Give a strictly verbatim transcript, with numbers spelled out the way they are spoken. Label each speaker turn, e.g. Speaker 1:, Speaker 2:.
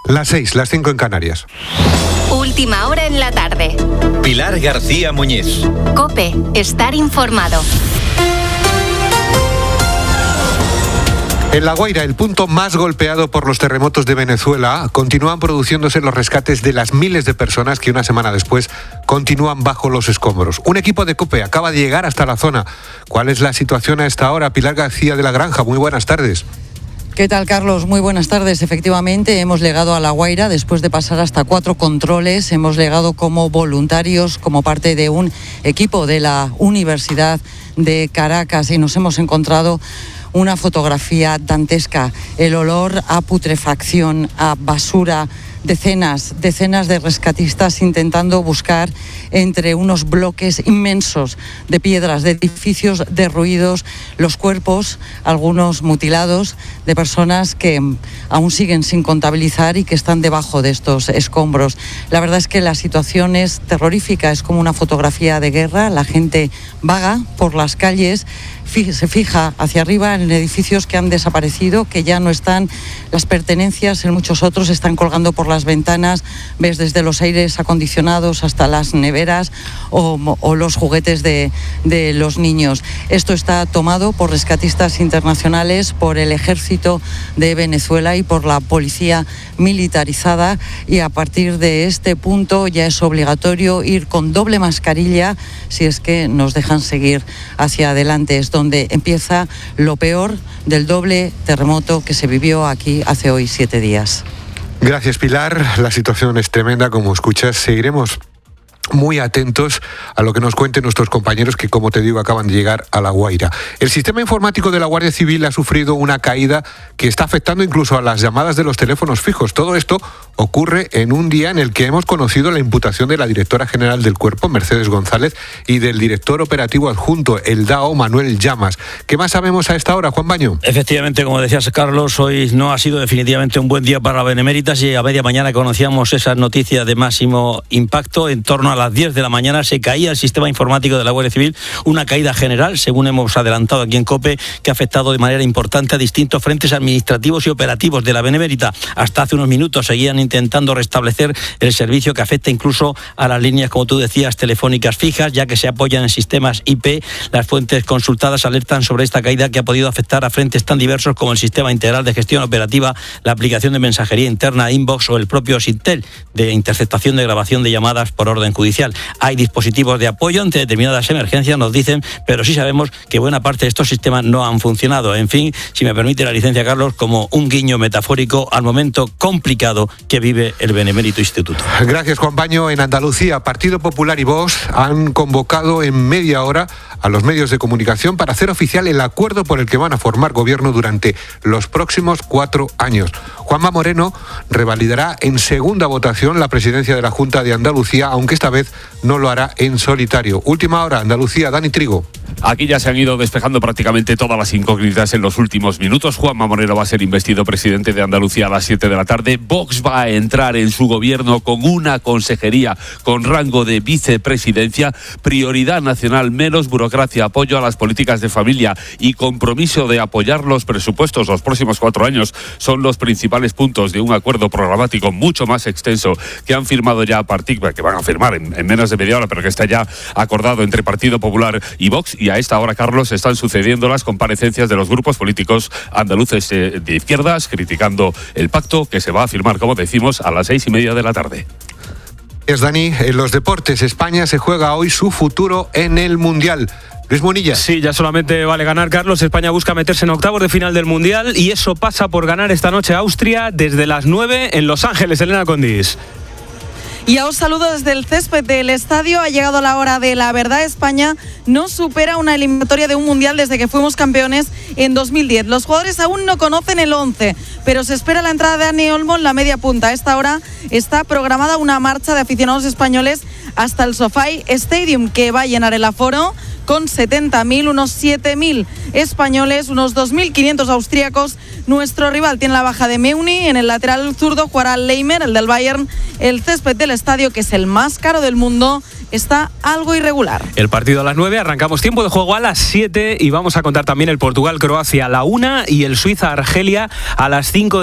Speaker 1: Las seis, las cinco en Canarias.
Speaker 2: Última hora en la tarde.
Speaker 3: Pilar García Muñiz.
Speaker 2: COPE, estar informado.
Speaker 1: En La Guaira, el punto más golpeado por los terremotos de Venezuela, continúan produciéndose los rescates de las miles de personas que una semana después continúan bajo los escombros. Un equipo de COPE acaba de llegar hasta la zona. ¿Cuál es la situación a esta hora? Pilar García de la Granja, muy buenas tardes.
Speaker 4: ¿Qué tal, Carlos? Muy buenas tardes. Efectivamente, hemos llegado a La Guaira después de pasar hasta cuatro controles. Hemos llegado como voluntarios, como parte de un equipo de la Universidad de Caracas, y nos hemos encontrado una fotografía dantesca. El olor a putrefacción, a basura, decenas, decenas de rescatistas intentando buscar entre unos bloques inmensos de piedras, de edificios derruidos, los cuerpos, algunos mutilados, de personas que aún siguen sin contabilizar y que están debajo de estos escombros. La verdad es que la situación es terrorífica, es como una fotografía de guerra. La gente vaga por las calles, se fija hacia arriba en edificios que han desaparecido, que ya no están, las pertenencias en muchos otros están colgando por las ventanas, ves desde los aires acondicionados hasta las neveras o, o los juguetes de, de los niños. Esto está tomado por rescatistas internacionales, por el ejército de Venezuela y por la policía militarizada, y a partir de este punto ya es obligatorio ir con doble mascarilla si es que nos dejan seguir hacia adelante. Es donde empieza lo peor del doble terremoto que se vivió aquí hace hoy siete días.
Speaker 1: Gracias, Pilar. La situación es tremenda, como escuchas. Seguiremos muy atentos a lo que nos cuenten nuestros compañeros que, como te digo, acaban de llegar a La Guaira. El sistema informático de la Guardia Civil ha sufrido una caída que está afectando incluso a las llamadas de los teléfonos fijos. Todo esto ocurre en un día en el que hemos conocido la imputación de la directora general del Cuerpo, Mercedes González, y del director operativo adjunto, el D A O, Manuel Llamas. ¿Qué más sabemos a esta hora, Juan Baño?
Speaker 5: Efectivamente, como decías, Carlos, hoy no ha sido definitivamente un buen día para Beneméritas, y a media mañana conocíamos esa noticia de máximo impacto. En torno a A las diez de la mañana se caía el sistema informático de la Guardia Civil, una caída general, según hemos adelantado aquí en COPE, que ha afectado de manera importante a distintos frentes administrativos y operativos de la Benemérita. Hasta hace unos minutos seguían intentando restablecer el servicio, que afecta incluso a las líneas, como tú decías, telefónicas fijas, ya que se apoyan en sistemas I P. Las fuentes consultadas alertan sobre esta caída, que ha podido afectar a frentes tan diversos como el Sistema Integral de Gestión Operativa, la aplicación de mensajería interna Inbox o el propio Sintel, de interceptación de grabación de llamadas por orden judicial. Hay dispositivos de apoyo ante determinadas emergencias, nos dicen, pero sí sabemos que buena parte de estos sistemas no han funcionado. En fin, si me permite la licencia, Carlos, como un guiño metafórico al momento complicado que vive el Benemérito Instituto.
Speaker 1: Gracias, Juan Baño. En Andalucía, Partido Popular y Vox han convocado en media hora a los medios de comunicación para hacer oficial el acuerdo por el que van a formar gobierno durante los próximos cuatro años. Juanma Moreno revalidará en segunda votación la presidencia de la Junta de Andalucía, aunque esta vez no lo hará en solitario. Última hora, Andalucía, Dani Trigo.
Speaker 6: Aquí ya se han ido despejando prácticamente todas las incógnitas en los últimos minutos. Juanma Moreno va a ser investido presidente de Andalucía a las siete de la tarde. Vox va a entrar en su gobierno con una consejería con rango de vicepresidencia, prioridad nacional, menos burocracia, apoyo a las políticas de familia y compromiso de apoyar los presupuestos los próximos cuatro años. Son los principales puntos de un acuerdo programático mucho más extenso que han firmado ya a partir, que van a firmar en, en menos de media hora, pero que está ya acordado entre Partido Popular y Vox. Y a esta hora, Carlos, están sucediendo las comparecencias de los grupos políticos andaluces eh, de izquierdas, criticando el pacto que se va a firmar, como decimos, a las seis y media de la tarde.
Speaker 1: Es Dani, en los deportes, España se juega hoy su futuro en el Mundial. Luis Monilla.
Speaker 7: Sí, ya solamente vale ganar, Carlos. España busca meterse en octavos de final del Mundial, y eso pasa por ganar esta noche a Austria desde las nueve en Los Ángeles. Elena Condis.
Speaker 8: Y os saludo desde el césped del estadio. Ha llegado la hora de la verdad. España no supera una eliminatoria de un mundial desde que fuimos campeones en dos mil diez. Los jugadores aún no conocen el once, pero se espera la entrada de Dani Olmo en la media punta. A esta hora está programada una marcha de aficionados españoles hasta el SoFi Stadium, que va a llenar el aforo con setenta mil, unos siete mil españoles, unos dos mil quinientos austríacos. Nuestro rival tiene la baja de Meuni. En el lateral zurdo jugará Leimer, el del Bayern. El césped del estadio, que es el más caro del mundo, está algo irregular.
Speaker 7: El partido a las nueve, arrancamos tiempo de juego a las siete, y vamos a contar también el Portugal-Croacia a la una y el Suiza-Argelia a las cinco.